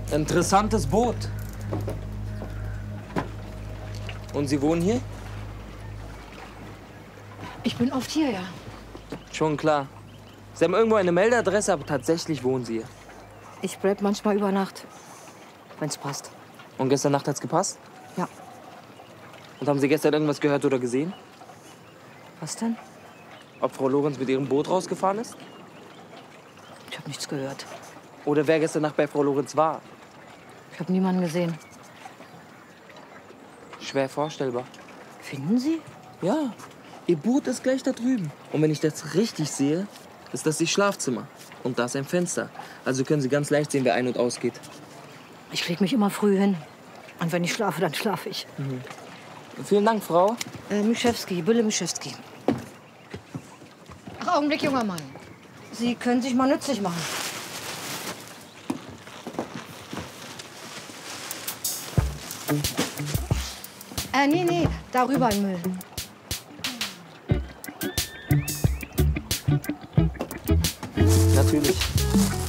Interessantes Boot. Und Sie wohnen hier? Ich bin oft hier, ja. Schon klar. Sie haben irgendwo eine Meldeadresse, aber tatsächlich wohnen Sie hier. Ich bleib manchmal über Nacht, wenn's passt. Und gestern Nacht hat's gepasst? Ja. Und haben Sie gestern irgendwas gehört oder gesehen? Was denn? Ob Frau Lorenz mit ihrem Boot rausgefahren ist? Ich habe nichts gehört. Oder wer gestern Nacht bei Frau Lorenz war? Ich habe niemanden gesehen. Schwer vorstellbar. Finden Sie? Ja, Ihr Boot ist gleich da drüben. Und wenn ich das richtig sehe, ist das Ihr Schlafzimmer. Und da ist ein Fenster. Also können Sie ganz leicht sehen, wer ein- und ausgeht. Ich leg mich immer früh hin. Und wenn ich schlafe, dann schlafe ich. Vielen Dank, Frau. Mischewski, Bülle Mischewski. Ach, Augenblick, junger Mann. Sie können sich mal nützlich machen. Nee, darüber im Müll. Natürlich.